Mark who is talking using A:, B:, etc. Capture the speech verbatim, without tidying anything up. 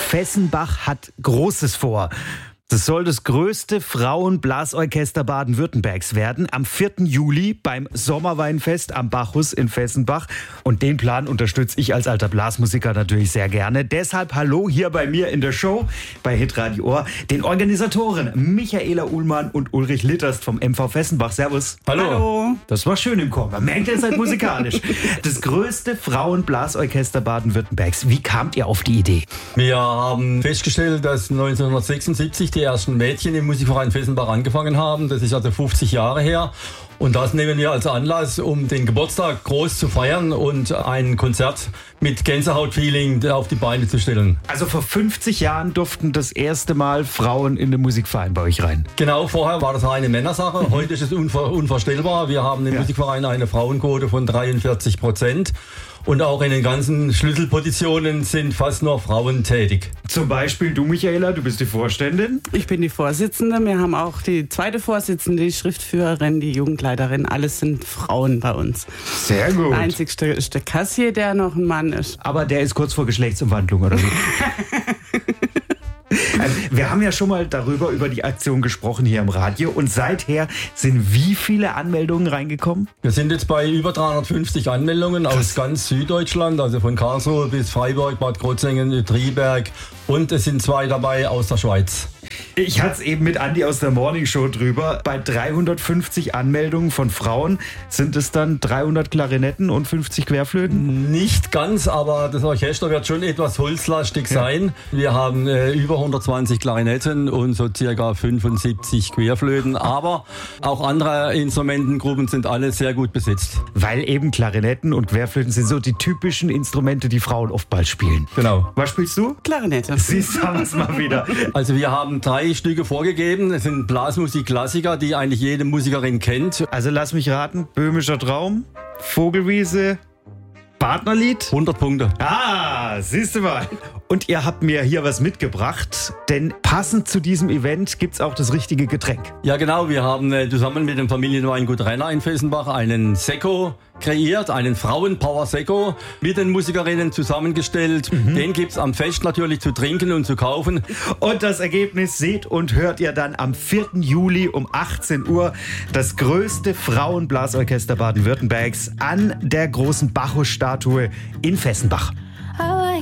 A: Fessenbach hat Großes vor. Das soll das größte Frauenblasorchester Baden-Württembergs werden. Am vierten Juli beim Sommerweinfest am Bacchus in Fessenbach. Und den Plan unterstütze ich als alter Blasmusiker natürlich sehr gerne. Deshalb hallo hier bei mir in der Show bei Hitradio Ohr, den Organisatoren Michaela Uhlmann und Ulrich Litterst vom M V Fessenbach. Servus.
B: Hallo.
A: Hallo. Das war schön im Chor. Man merkt, ihr seid musikalisch. Das größte Frauenblasorchester Baden-Württembergs. Wie kamt ihr auf die Idee?
B: Wir haben festgestellt, dass neunzehnhundertsechsundsiebzig die ersten Mädchen im Musikverein Fessenbach angefangen haben. Das ist also fünfzig Jahre her. Und das nehmen wir als Anlass, um den Geburtstag groß zu feiern und ein Konzert mit Gänsehautfeeling auf die Beine zu stellen.
A: Also vor fünfzig Jahren durften das erste Mal Frauen in den Musikverein bei euch rein.
B: Genau, vorher war das eine Männersache. Heute ist es unver- unvorstellbar. Wir haben im
A: Ja.
B: Musikverein eine Frauenquote von dreiundvierzig Prozent. Und auch in den ganzen Schlüsselpositionen sind fast nur Frauen tätig.
A: Zum Beispiel du, Michaela, du bist die Vorständin.
C: Ich bin die Vorsitzende. Wir haben auch die zweite Vorsitzende, die Schriftführerin, die Jugendleiterin. Alles sind Frauen bei uns.
A: Sehr gut.
C: Der einzigste ist der Kassier, der noch ein Mann ist.
A: Aber der ist kurz vor Geschlechtsumwandlung, oder wie? Also, wir haben ja schon mal darüber, über die Aktion gesprochen hier im Radio. Und seither sind wie viele Anmeldungen reingekommen?
B: Wir sind jetzt bei über dreihundertfünfzig Anmeldungen aus ganz Süddeutschland, also von Karlsruhe bis Freiburg, Bad Krozingen, Triberg und es sind zwei dabei aus der Schweiz.
A: Ich hatte es eben mit Andi aus der Morning Show drüber. Bei dreihundertfünfzig Anmeldungen von Frauen sind es dann dreihundert Klarinetten und fünfzig Querflöten?
B: Nicht ganz, aber das Orchester wird schon etwas holzlastig sein. Wir haben äh, über hundertzwanzig Klarinetten und so circa fünfundsiebzig Querflöten, aber auch andere Instrumentengruppen sind alle sehr gut besetzt.
A: Weil eben Klarinetten und Querflöten sind so die typischen Instrumente, die Frauen oftmals spielen.
B: Genau.
A: Was spielst du?
C: Klarinette.
A: Siehst du, haben wir es mal wieder.
B: Also wir haben drei Stücke vorgegeben. Es sind Blasmusik-Klassiker, die eigentlich jede Musikerin kennt.
A: Also lass mich raten, Böhmischer Traum, Vogelwiese, Partnerlied.
B: hundert Punkte.
A: Ah, siehst du mal. Und ihr habt mir hier was mitgebracht, denn passend zu diesem Event gibt's auch das richtige Getränk.
B: Ja genau, wir haben äh, zusammen mit dem Familienweingut Renner in Fessenbach einen Sekko kreiert, einen Frauen-Power-Sekko mit den Musikerinnen zusammengestellt. Mhm. Den gibt's am Fest natürlich zu trinken und zu kaufen.
A: Und das Ergebnis seht und hört ihr dann am vierten Juli um achtzehn Uhr. Das größte Frauenblasorchester Baden-Württembergs an der großen Bacchus-Statue in Fessenbach.